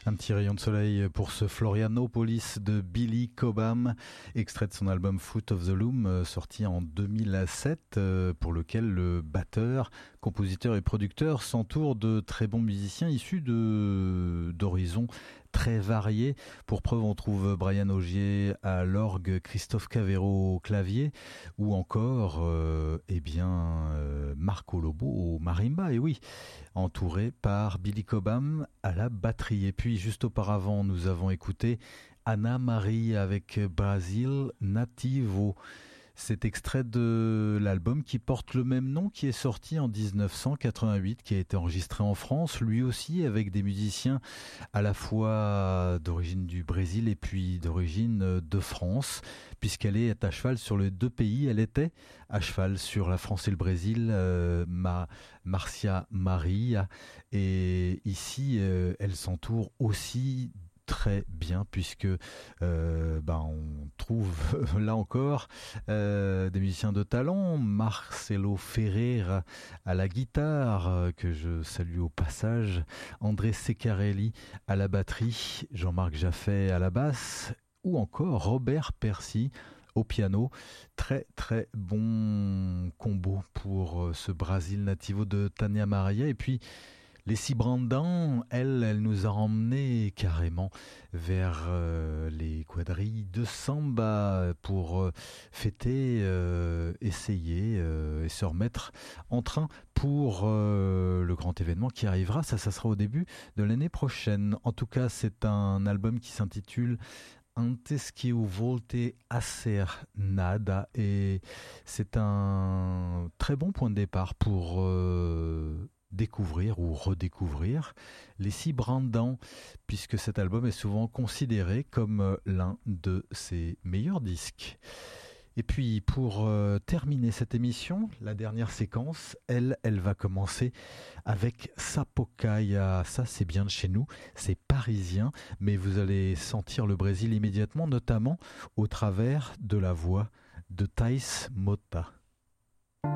Un petit rayon de soleil pour ce Florianopolis de Billy Cobham, extrait de son album Fruit of the Loom, sorti en 2007, pour lequel le batteur, compositeur et producteur s'entoure de très bons musiciens issus d'horizons très variés. Pour preuve, on trouve Brian Augier à l'orgue, Christophe Cavero au clavier, ou encore Marco Lobo au marimba, et oui, entouré par Billy Cobham à la batterie. Et puis juste auparavant, nous avons écouté Anna Marie avec Brasil Nativo. C'est extrait de l'album qui porte le même nom, qui est sorti en 1988, qui a été enregistré en France, lui aussi avec des musiciens à la fois d'origine du Brésil et puis d'origine de France, puisqu'elle est à cheval sur les deux pays. Elle était à cheval sur la France et le Brésil, Marcia Maria, et ici elle s'entoure aussi très bien, puisque on trouve là encore des musiciens de talent. Marcelo Ferreira à la guitare, que je salue au passage, André Seccarelli à la batterie, Jean-Marc Jaffet à la basse, ou encore Robert Percy au piano. Très très bon combo pour ce Brasil Nativo de Tania Maria. Et puis Leslie Brandon, elle nous a emmenés carrément vers les quadrilles de samba pour fêter, essayer et se remettre en train pour le grand événement qui arrivera. Ça sera au début de l'année prochaine. En tout cas, c'est un album qui s'intitule Antes que eu volte a ser nada, et c'est un très bon point de départ pour découvrir ou redécouvrir Leslie Brandon, puisque cet album est souvent considéré comme l'un de ses meilleurs disques. Et puis pour terminer cette émission, la dernière séquence, elle va commencer avec Sapucaia. Ça, c'est bien de chez nous, c'est parisien, mais vous allez sentir le Brésil immédiatement, notamment au travers de la voix de Thais Mota.